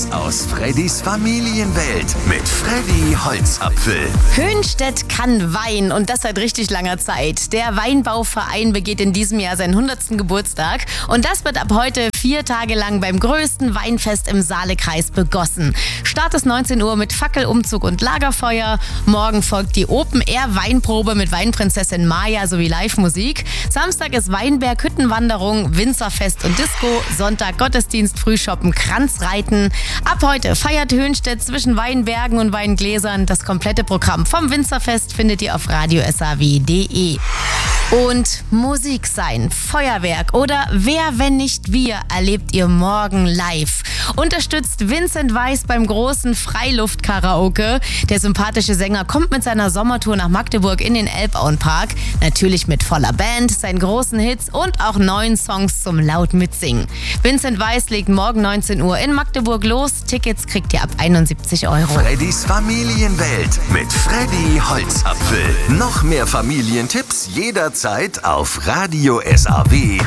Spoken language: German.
aus Freddys Familienwelt mit Freddy Holzapfel. Höhnstedt kann Wein und das seit richtig langer Zeit. Der Weinbauverein begeht in diesem Jahr seinen 100. Geburtstag und das wird ab heute 4 Tage lang beim größten Weinfest im Saalekreis begossen. Start ist 19 Uhr mit Fackelumzug und Lagerfeuer. Morgen folgt die Open-Air-Weinprobe mit Weinprinzessin Maja sowie Live-Musik. Samstag ist Weinberg, Hüttenwanderung, Winzerfest und Disco. Sonntag Gottesdienst, Frühshoppen, Kranzreiten. Ab heute feiert Höhnstedt zwischen Weinbergen und Weingläsern. Das komplette Programm vom Winzerfest findet ihr auf radiosaw.de. Und Musik sein, Feuerwerk oder Wer, wenn nicht wir, erlebt ihr morgen live. Unterstützt Vincent Weiss beim großen Freiluftkaraoke. Der sympathische Sänger kommt mit seiner Sommertour nach Magdeburg in den Elbauenpark. Natürlich mit voller Band, seinen großen Hits und auch neuen Songs zum laut mitsingen. Vincent Weiss legt morgen 19 Uhr in Magdeburg los. Tickets kriegt ihr ab 71 €. Freddys Familienwelt mit Freddy Holzapfel. Noch mehr Familientipps jederzeit auf radiosaw.de.